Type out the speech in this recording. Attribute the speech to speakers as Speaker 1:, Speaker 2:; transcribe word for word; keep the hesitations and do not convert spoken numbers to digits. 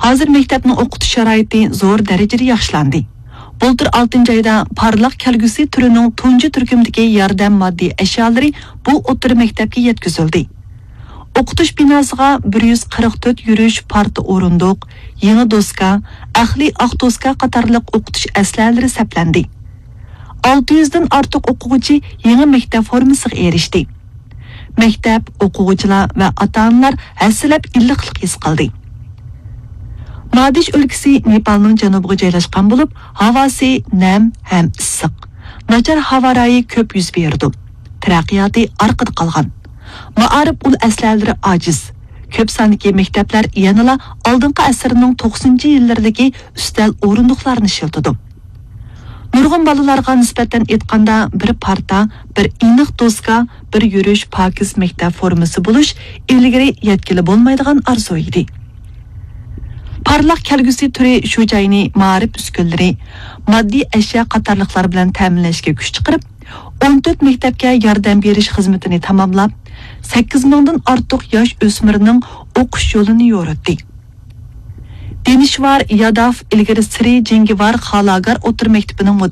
Speaker 1: Hozir maktabning o'qitish sharoiti zo'r darajada yaxshilandi. Bultur oltinchi oyda parlaq kelgusi turining tunji turkumdagi yordam moddiy ashyolari bu o'tir maktabga yetkazildi. O'qitish binosiga bir yuz qirq to'rt yurish parta o'rindiq, yangi doska, ahli oq doska qatorliq o'qitish aslalari saplandi. olti yuz dan ortiq o'quvchi yangi maktab formasiga erishdi. Maktab, o'quvchilar va ota-onalar hasilab illiqlik his qildi. Madish o'lkasi Nepalning janubiga joylashgan bo'lib, havosi nam ham issiq. Nachar havo rayi ko'p yuz berdi. Taraqqiyoti orqada qolgan. Ma'arif ul aslalari ojiz. Ko'p sondagi maktablar yanala oldingi asrning to'qsoninchi yillardagi ustal o'rindiqlarni ishlatdi. Nurg'un bolalarga nisbatan aytganda bir parta, bir iniq doska, bir yurish pokiz maktab formasi bo'lish ilgari yetkili bo'lmaydigan orzu edi. Parlaq kelgusi turi shu joyni ma'rif uskunlari, moddiy ashyo qatorliqlar bilan ta'minlashga kuch chiqarib, o'n to'rt maktabga yordam berish xizmatini tamomlab, sakkiz mingdan ortiq yosh o'smirning o'qish yo'lini yo'ritdi. Denishvar Yadav ilgari Sri Jengivar Xalagar o'tir maktabining